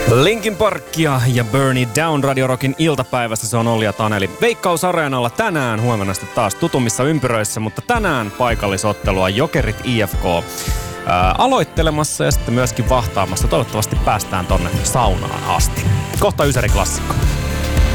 Linkin Parkia ja Burn It Down Radio Rockin iltapäivästä, se on Olli ja Taneli. Veikkaus Areenalla tänään, huomenna sitten taas tutummissa ympyröissä, mutta tänään paikallisottelua Jokerit IFK aloittelemassa ja sitten myöskin vahtaamassa. Toivottavasti päästään tonne saunaan asti. Kohta Ysäri Klassikko.